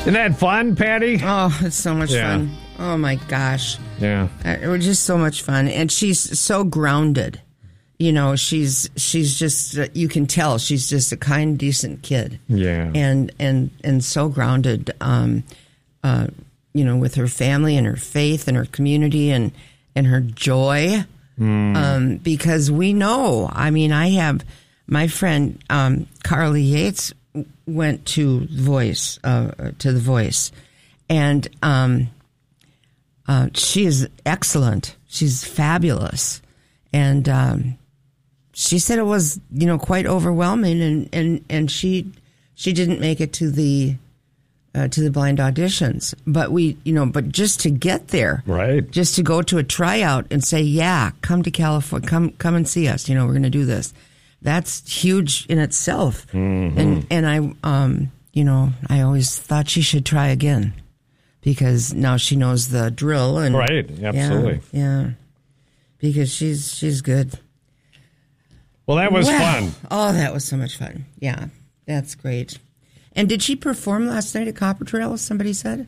Isn't that fun, Patty? Oh, it's so much fun. Oh, my gosh. Yeah. It was just so much fun. And she's so grounded. You know, she's just, you can tell she's just a kind, decent kid. Yeah. And so grounded, with her family and her faith and her community and her joy. Because we know, I have my friend, Carly Yates went to The Voice, and she is excellent. She's fabulous, and she said it was quite overwhelming, and she didn't make it to the blind auditions, but just to get there, right? Just to go to a tryout and say, yeah, come to California, come and see us. We're going to do this. That's huge in itself. Mm-hmm. And I always thought she should try again because now she knows the drill. And right, absolutely. Yeah. Because she's good. Well, that was fun. Oh, that was so much fun. Yeah, that's great. And did she perform last night at Copper Trail, somebody said?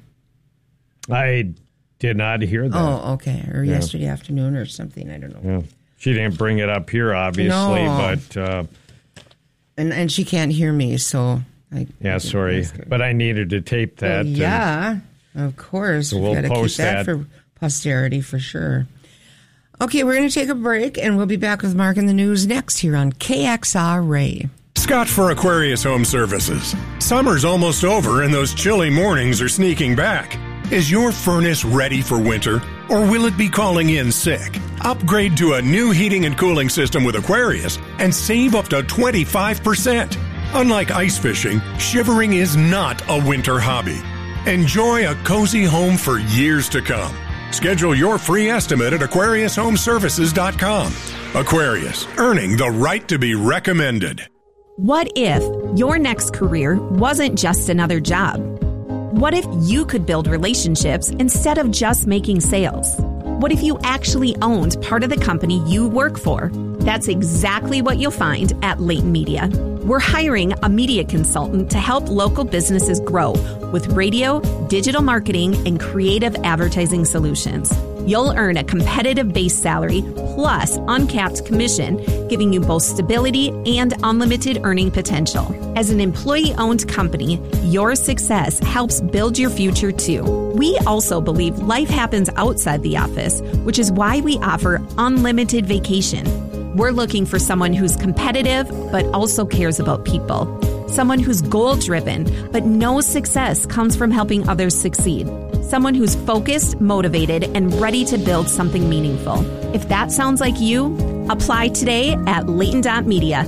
I did not hear that. Oh, okay. Or yesterday afternoon or something. I don't know. Yeah. She didn't bring it up here, obviously, but... And she can't hear me, so... sorry. But I needed to tape that. Well, yeah, of course. So we'll We've got to post keep that for posterity, for sure. Okay, we're going to take a break, and we'll be back with Mark in the News next here on KXR Ray. Scott for Aquarius Home Services. Summer's almost over, and those chilly mornings are sneaking back. Is your furnace ready for winter, or will it be calling in sick? Upgrade to a new heating and cooling system with Aquarius and save up to 25%. Unlike ice fishing, shivering is not a winter hobby. Enjoy a cozy home for years to come. Schedule your free estimate at AquariusHomeservices.com. Aquarius, earning the right to be recommended. What if your next career wasn't just another job? What if you could build relationships instead of just making sales? What if you actually owned part of the company you work for? That's exactly what you'll find at Leighton Media. We're hiring a media consultant to help local businesses grow with radio, digital marketing, and creative advertising solutions. You'll earn a competitive base salary plus uncapped commission, giving you both stability and unlimited earning potential. As an employee-owned company, your success helps build your future too. We also believe life happens outside the office, which is why we offer unlimited vacation. We're looking for someone who's competitive but also cares about people. Someone who's goal-driven but knows success comes from helping others succeed. Someone who's focused, motivated, and ready to build something meaningful. If that sounds like you, apply today at Leighton.media.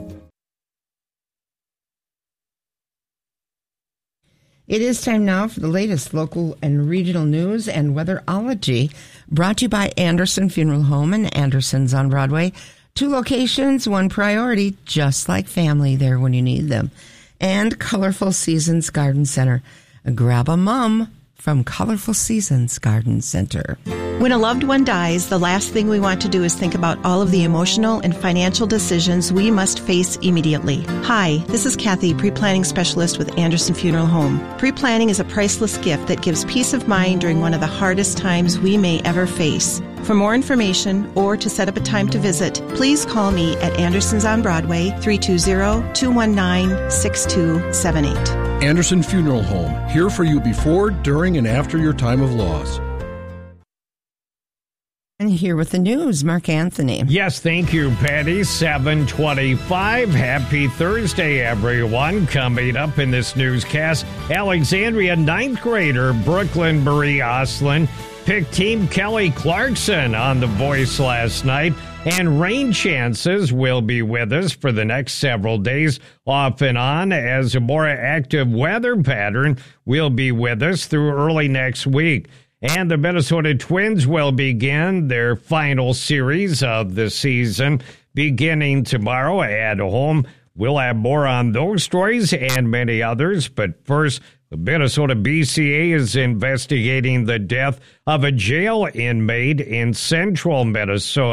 It is time now for the latest local and regional news and weatherology, brought to you by Anderson Funeral Home and Anderson's on Broadway. 2 locations, 1 priority, just like family there when you need them. And Colorful Seasons Garden Center. Grab a mom from Colorful Seasons Garden Center. When a loved one dies, the last thing we want to do is think about all of the emotional and financial decisions we must face immediately. Hi, this is Kathy, pre-planning specialist with Anderson Funeral Home. Pre-planning is a priceless gift that gives peace of mind during one of the hardest times we may ever face. For more information or to set up a time to visit, please call me at Anderson's on Broadway, 320-219-6278. Anderson Funeral Home, here for you before, during, and after your time of loss. And here with the news, Mark Anthony. Yes, thank you, Patty. 7:25. Happy Thursday, everyone. Coming up in this newscast, Alexandria 9th grader Brooklyn Marie Oslin picked Team Kelly Clarkson on The Voice last night, and rain chances will be with us for the next several days off and on, as a more active weather pattern will be with us through early next week. And the Minnesota Twins will begin their final series of the season beginning tomorrow at home. We'll have more on those stories and many others. But first, the Minnesota BCA is investigating the death of a jail inmate in central Minnesota.